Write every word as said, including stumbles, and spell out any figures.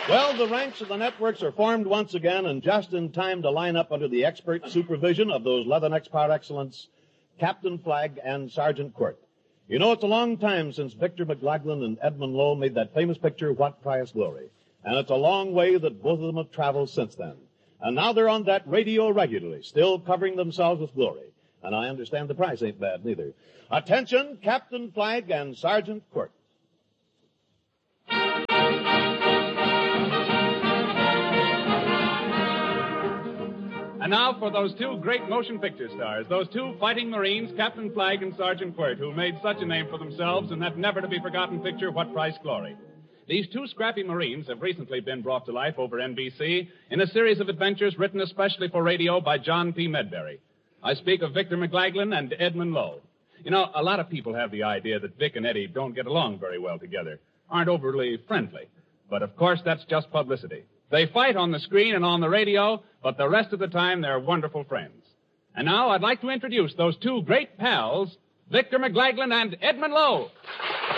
Well, the ranks of the networks are formed once again, and just in time to line up under the expert supervision of those Leathernecks par excellence, Captain Flagg and Sergeant Quirt. You know, it's a long time since Victor McLaglen and Edmund Lowe made that famous picture, What Price Glory. And it's a long way that both of them have traveled since then. And now they're on that radio regularly, still covering themselves with glory. And I understand the price ain't bad, neither. Attention, Captain Flagg and Sergeant Quirt. And now for those two great motion picture stars, those two fighting Marines, Captain Flagg and Sergeant Quirt, who made such a name for themselves in that never-to-be-forgotten picture, What Price Glory. These two scrappy Marines have recently been brought to life over N B C in a series of adventures written especially for radio by John P. Medbury. I speak of Victor McLaglen and Edmund Lowe. You know, a lot of people have the idea that Vic and Eddie don't get along very well together, aren't overly friendly. But, of course, that's just publicity. They fight on the screen and on the radio, but the rest of the time they're wonderful friends. And now I'd like to introduce those two great pals, Victor McLaglen and Edmund Lowe.